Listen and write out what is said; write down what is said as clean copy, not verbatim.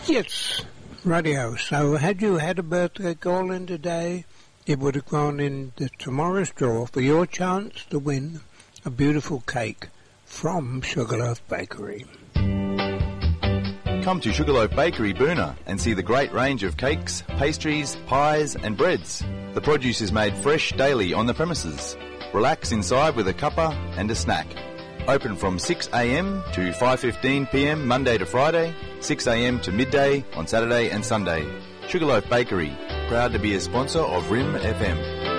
Yes, radio. So had you had a birthday call in today, it would have gone in the tomorrow's draw for your chance to win a beautiful cake from Sugarloaf Bakery. Come to Sugarloaf Bakery, Boona, and see the great range of cakes, pastries, pies and breads. The produce is made fresh daily on the premises. Relax inside with a cuppa and a snack. Open from 6 a.m. to 5:15 p.m. Monday to Friday, 6 a.m. to midday on Saturday and Sunday. Sugarloaf Bakery, proud to be a sponsor of RIM FM.